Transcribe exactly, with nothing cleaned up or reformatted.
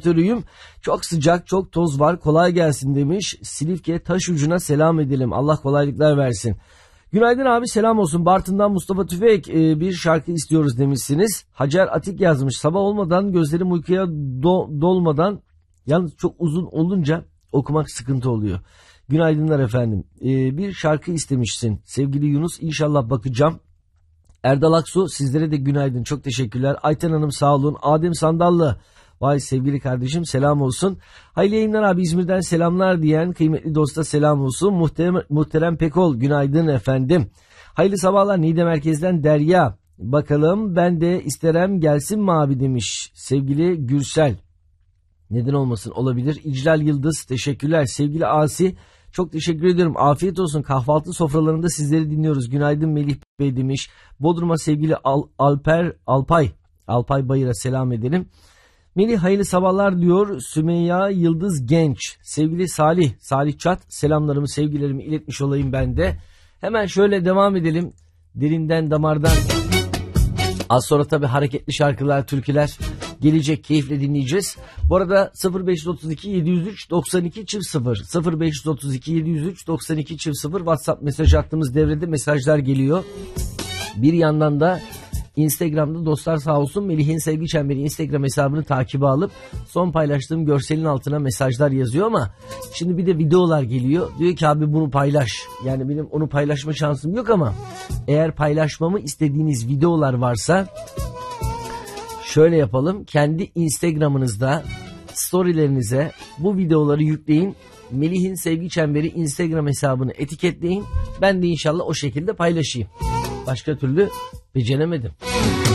moderatörüyüm. Çok sıcak, çok toz var. Kolay gelsin demiş. Silifke Taşucu'na selam edelim. Allah kolaylıklar versin. Günaydın abi, selam olsun. Bartın'dan Mustafa Tüfek e, bir şarkı istiyoruz demişsiniz. Hacer Atik yazmış. Sabah olmadan, gözlerim uykuya do- dolmadan, yalnız çok uzun olunca okumak sıkıntı oluyor. Günaydınlar efendim. E, bir şarkı istemişsin sevgili Yunus. İnşallah bakacağım. Erdal Aksu, sizlere de günaydın. Çok teşekkürler. Ayten Hanım sağ olun. Adem Sandallı. Vay sevgili kardeşim, selam olsun. Hayırlı yayınlar abi, İzmir'den selamlar diyen kıymetli dosta selam olsun. Muhterem, muhterem Pekol, günaydın efendim. Hayırlı sabahlar Niğde merkezden Derya. Bakalım ben de isterem gelsin mi abi demiş sevgili Gürsel. Neden olmasın, olabilir. İclal Yıldız, teşekkürler. Sevgili Asi, çok teşekkür ediyorum. Afiyet olsun. Kahvaltı sofralarında sizleri dinliyoruz. Günaydın Melih Bey demiş. Bodrum'a sevgili Al, Alper Alpay. Alpay Bayır'a selam edelim. Melih hayırlı sabahlar diyor. Sümeyya Yıldız Genç. Sevgili Salih, Salih Çat, selamlarımı sevgilerimi iletmiş olayım ben de. Hemen şöyle devam edelim. Derinden damardan. Az sonra tabii hareketli şarkılar, türküler gelecek, keyifle dinleyeceğiz. Bu arada sıfır beş otuz iki yedi yüz üç doksan iki çift sıfır sıfır beş otuz iki yedi yüz üç doksan iki çift sıfır WhatsApp mesaj attığımız devrede mesajlar geliyor. Bir yandan da Instagram'da dostlar sağ olsun Melih'in Sevgi Çemberi Instagram hesabını takibe alıp son paylaştığım görselin altına mesajlar yazıyor ama şimdi bir de videolar geliyor. Diyor ki abi bunu paylaş. Yani benim onu paylaşma şansım yok ama eğer paylaşmamı istediğiniz videolar varsa şöyle yapalım. Kendi Instagram'ınızda storylerinize bu videoları yükleyin. Melih'in Sevgi Çemberi Instagram hesabını etiketleyin. Ben de inşallah o şekilde paylaşayım. Başka türlü beceremedim.